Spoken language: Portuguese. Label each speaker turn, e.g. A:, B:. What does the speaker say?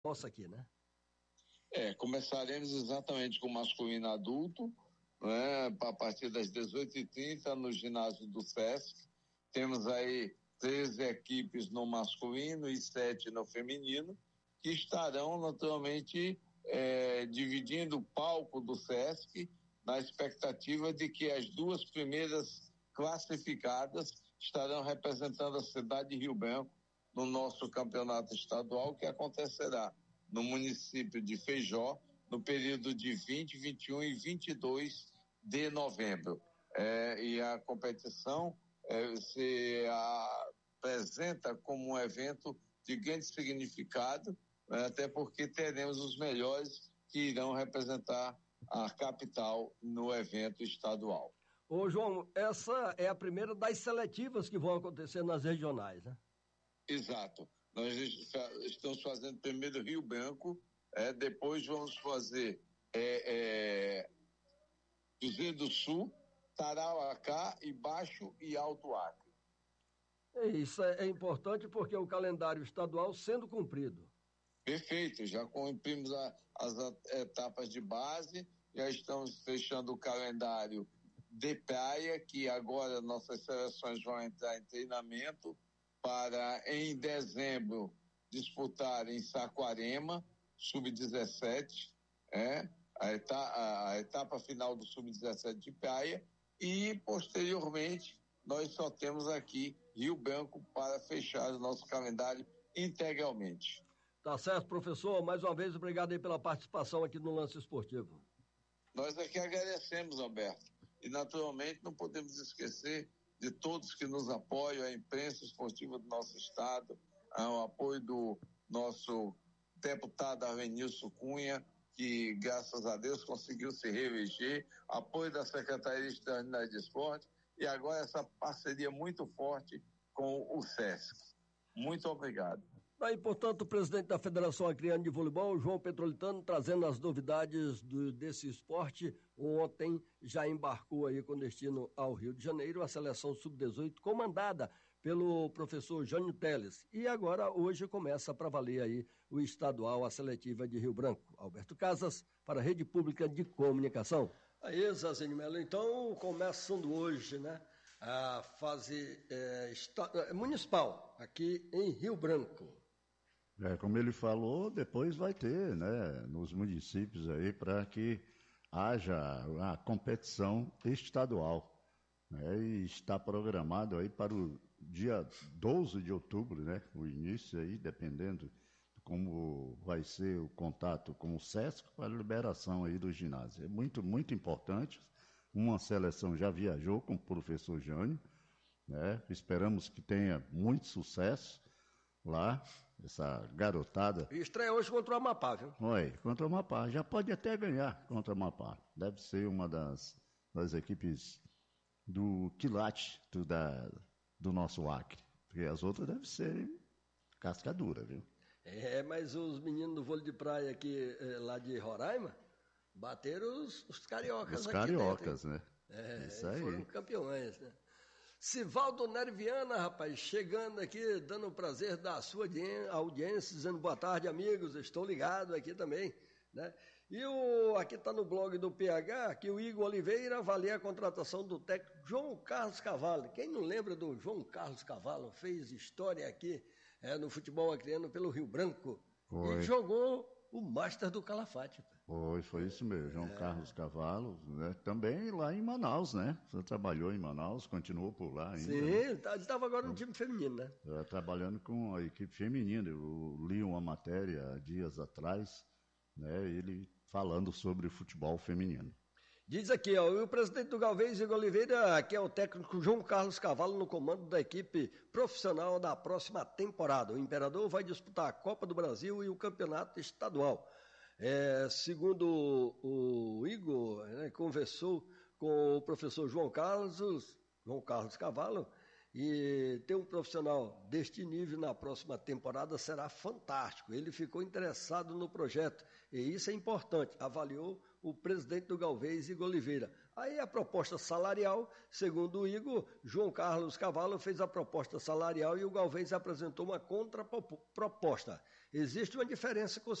A: nossa aqui, né?
B: Começaremos exatamente com o masculino adulto, né, a partir das 18h30 no ginásio do SESC. Temos aí 13 equipes no masculino e 7 no feminino, que estarão naturalmente dividindo o palco do SESC na expectativa de que as duas primeiras classificadas estarão representando a cidade de Rio Branco no nosso campeonato estadual, que acontecerá no município de Feijó, no período de 20, 21 e 22 de novembro. E a competição se apresenta como um evento de grande significado, até porque teremos os melhores que irão representar a capital no evento estadual.
A: Ô, João, essa é a primeira das seletivas que vão acontecer nas regionais, né?
B: Exato. Nós estamos fazendo primeiro Rio Branco, depois vamos fazer Cruzeiro do Sul, Tarauacá e Baixo e Alto Acre.
A: Isso é importante porque o calendário estadual sendo cumprido.
B: Perfeito, já cumprimos as etapas de base, já estamos fechando o calendário de praia, que agora nossas seleções vão entrar em treinamento para, em dezembro, disputar em Saquarema, sub-17, a etapa final do sub-17 de praia, e, posteriormente, nós só temos aqui Rio Branco para fechar o nosso calendário integralmente.
A: Tá certo, professor. Mais uma vez, obrigado aí pela participação aqui no Lance Esportivo.
B: Nós aqui agradecemos, Alberto. E, naturalmente, não podemos esquecer de todos que nos apoiam, a imprensa esportiva do nosso estado, o apoio do nosso deputado Arlenilson Cunha, que, graças a Deus, conseguiu se reeleger, apoio da Secretaria Extraordinária de Esporte e agora essa parceria muito forte com o SESC. Muito obrigado.
A: Aí, portanto, o presidente da Federação Acreana de Voleibol, João Petrolitano, trazendo as novidades desse esporte. Ontem já embarcou aí com destino ao Rio de Janeiro a seleção sub-18, comandada pelo professor Jânio Teles. E agora, hoje, começa para valer aí o estadual, a seletiva de Rio Branco. Alberto Casas, para a Rede Pública de Comunicação. Aí, Zazinho Melo, então, começando hoje, né, a fase municipal, aqui em Rio Branco.
C: Como ele falou, depois vai ter, né, nos municípios aí, para que haja a competição estadual, né, e está programado aí para o dia 12 de outubro, né, o início aí, dependendo de como vai ser o contato com o SESC, para a liberação aí do ginásio. É muito, muito importante. Uma seleção já viajou com o professor Jânio, né, esperamos que tenha muito sucesso lá, essa garotada.
A: E estreia hoje contra o Amapá, viu?
C: Oi, contra o Amapá. Já pode até ganhar contra o Amapá. Deve ser uma das equipes do quilate do nosso Acre. Porque as outras devem ser casca dura, viu?
A: Mas os meninos do vôlei de praia aqui, lá de Roraima, bateram os cariocas
C: os
A: aqui
C: cariocas,
A: dentro,
C: né? Isso aí.
A: Foram campeões, né? Sivaldo Nerviana, rapaz, chegando aqui, dando o prazer da sua audiência, dizendo boa tarde, amigos, estou ligado aqui também, né? E aqui está no blog do PH, que o Igor Oliveira avalia a contratação do técnico João Carlos Cavalo. Quem não lembra do João Carlos Cavalo? Fez história aqui no futebol acreano pelo Rio Branco.
C: Foi.
A: E jogou o Master do Calafate.
C: Foi isso mesmo, João Carlos Cavalo, né? Também lá em Manaus, né? Você trabalhou em Manaus, continuou por lá ainda.
A: Sim,
C: né?
A: ele estava agora no time feminino, né?
C: Trabalhando com a equipe feminina. Eu li uma matéria dias atrás, né? Ele falando sobre o futebol feminino.
A: Diz aqui, o presidente do Galvez, Igor Oliveira, que é o técnico João Carlos Cavalo no comando da equipe profissional da próxima temporada. O Imperador vai disputar a Copa do Brasil e o Campeonato Estadual. Segundo o Igor, né, conversou com o professor João Carlos Cavalo, E ter um profissional deste nível na próxima temporada será fantástico. Ele ficou interessado no projeto e isso é importante, avaliou o presidente do Galvez, Igor Oliveira. Aí a proposta salarial, segundo o Igor, João Carlos Cavalo fez a proposta salarial e o Galvez apresentou uma contraproposta. Existe uma diferença